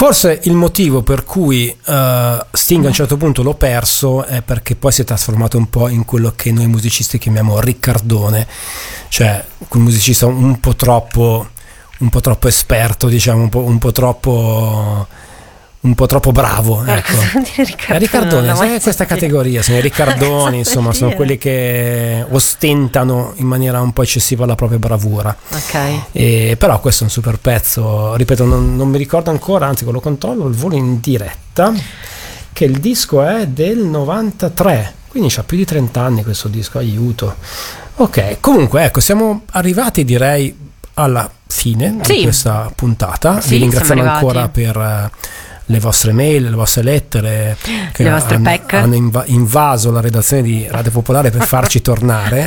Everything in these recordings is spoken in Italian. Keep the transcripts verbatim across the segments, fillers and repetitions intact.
Forse il motivo per cui uh, Sting a un certo punto l'ho perso è perché poi si è trasformato un po' in quello che noi musicisti chiamiamo Riccardone, cioè un musicista un po' troppo un po' troppo esperto, diciamo, un po', un po' troppo un po' troppo bravo, ecco. Riccardone, Riccardone, sai, questa categoria, sono i Riccardoni, insomma, sono quelli che ostentano in maniera un po' eccessiva la propria bravura. Ok. E, però questo è un super pezzo, ripeto, non, non mi ricordo ancora, anzi lo controllo il volo in diretta, che il disco è del novantatré, quindi c'ha più di trenta anni questo disco, aiuto. Ok, comunque ecco, siamo arrivati, direi, alla fine sì. di questa puntata. Sì, vi ringraziamo ancora per uh, le vostre mail, le vostre lettere che le vostre han, pack. hanno inv- invaso la redazione di Radio Popolare per farci tornare.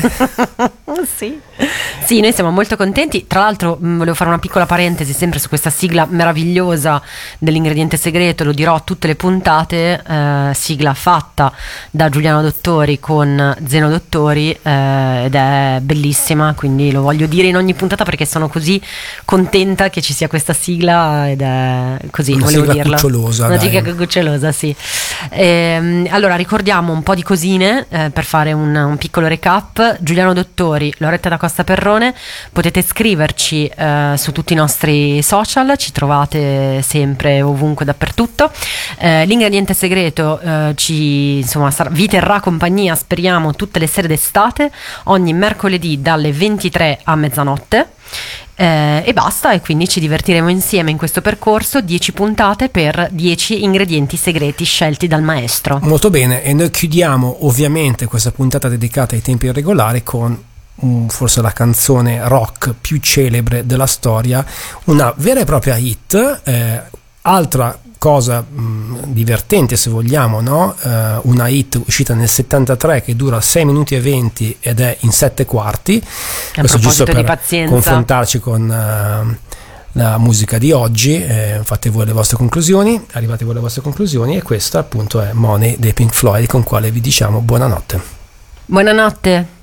Sì. Sì, noi siamo molto contenti. Tra l'altro mh, volevo fare una piccola parentesi sempre su questa sigla meravigliosa dell'ingrediente segreto, lo dirò a tutte le puntate, eh, sigla fatta da Giuliano Dottori con Zeno Dottori, eh, ed è bellissima, quindi lo voglio dire in ogni puntata perché sono così contenta che ci sia questa sigla ed è così, una volevo sigla dirla. cucciolosa, una dai. sigla cucciolosa, sì. Ehm, allora ricordiamo un po' di cosine eh, per fare un, un piccolo recap. Giuliano Dottori, Loretta da Costa Perrone, potete scriverci eh, su tutti i nostri social, ci trovate sempre ovunque, dappertutto. Eh, l'ingrediente segreto eh, ci insomma sarà, vi terrà compagnia, speriamo, tutte le sere d'estate, ogni mercoledì dalle ventitré a mezzanotte. Eh, e basta, e quindi ci divertiremo insieme in questo percorso, dieci puntate per dieci ingredienti segreti scelti dal maestro. Molto bene, e noi chiudiamo ovviamente questa puntata dedicata ai tempi irregolari con um, forse la canzone rock più celebre della storia, una vera e propria hit, eh, altra cosa mh, divertente se vogliamo, no? Uh, una hit uscita nel settantatré che dura sei minuti e venti ed è in sette quarti. A questo giusto per pazienza, confrontarci con uh, la musica di oggi. Eh, fate voi le vostre conclusioni, arrivate voi alle vostre conclusioni, e questa appunto è Money dei Pink Floyd, con quale vi diciamo buonanotte. Buonanotte.